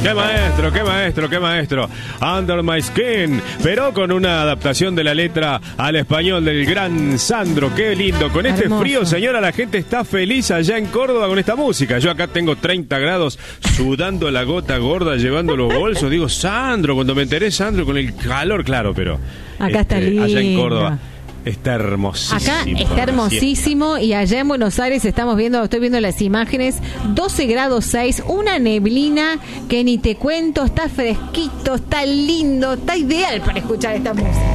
Qué maestro, qué maestro, qué maestro. Under My Skin, pero con una adaptación de la letra al español del gran Sandro. Qué lindo. Con este Hermoso. frío, señora, la gente está feliz allá en Córdoba con esta música. Yo acá tengo 30 grados, sudando la gota gorda, llevando los bolsos. Digo, Sandro, cuando me enteré, Sandro, con el calor, claro, pero acá está lindo. allá en Córdoba. Está hermosísimo. Acá está hermosísimo y allá en Buenos Aires estoy viendo las imágenes, 12 grados 6, una neblina que ni te cuento, está fresquito, está lindo, está ideal para escuchar esta música.